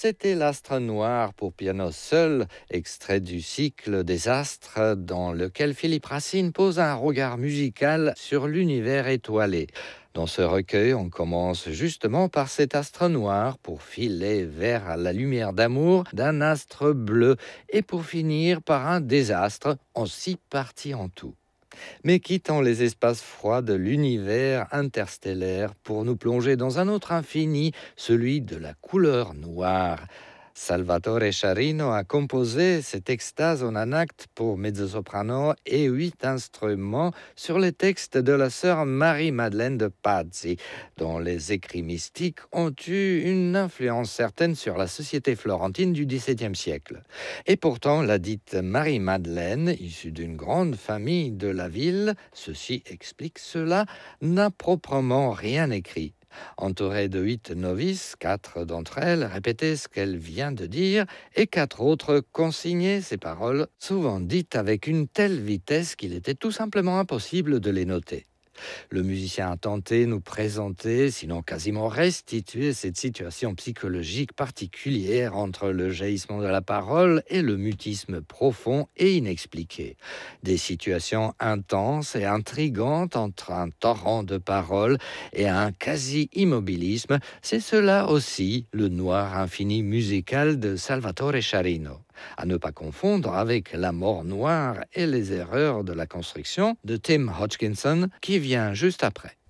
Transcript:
C'était l'Astre noir pour piano seul, extrait du cycle des astres dans lequel Philippe Racine pose un regard musical sur l'univers étoilé. Dans ce recueil, on commence justement par cet astre noir pour filer vers la lumière d'amour d'un astre bleu et pour finir par un désastre en 6 parties en tout. Mais quittons les espaces froids de l'univers interstellaire pour nous plonger dans un autre infini, celui de la couleur noire. Salvatore Sciarrino a composé cette extase en un acte pour mezzo-soprano et 8 instruments sur les textes de la sœur Marie-Madeleine de Pazzi, dont les écrits mystiques ont eu une influence certaine sur la société florentine du XVIIe siècle. Et pourtant, la dite Marie-Madeleine, issue d'une grande famille de la ville, ceci explique cela, n'a proprement rien écrit. Entourée de 8 novices, 4 d'entre elles répétaient ce qu'elle vient de dire et 4 autres consignaient ces paroles, souvent dites avec une telle vitesse qu'il était tout simplement impossible de les noter. Le musicien a tenté de nous présenter, sinon quasiment restituer cette situation psychologique particulière entre le jaillissement de la parole et le mutisme profond et inexpliqué. Des situations intenses et intrigantes entre un torrent de paroles et un quasi-immobilisme, c'est cela aussi le noir infini musical de Salvatore Sciarrino. À ne pas confondre avec La mort noire et les erreurs de la construction de Tim Hodgkinson qui vient juste après.